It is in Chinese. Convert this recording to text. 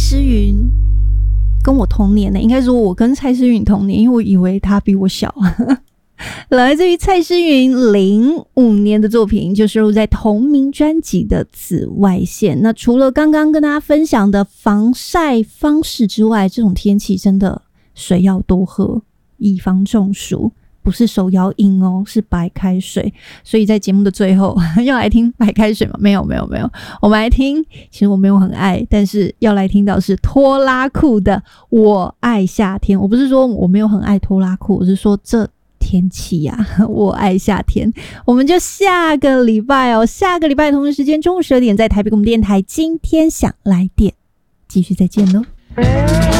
诗芸跟我同年呢，应该说我跟蔡诗芸同年，因为我以为他比我小。来自于蔡诗芸05年的作品，就收录在同名专辑的《紫外线》。那除了刚刚跟大家分享的防晒方式之外，这种天气真的水要多喝，以防中暑。不是手摇饮哦，是白开水。所以在节目的最后要来听白开水吗？没有，我们来听，其实我没有很爱，但是要来听到是拖拉库的《我爱夏天》。我不是说我没有很爱拖拉库，我是说这天气呀，我爱夏天。我们就下个礼拜同一时间中午12点，在台北广播电台今天想来电继续再见咯。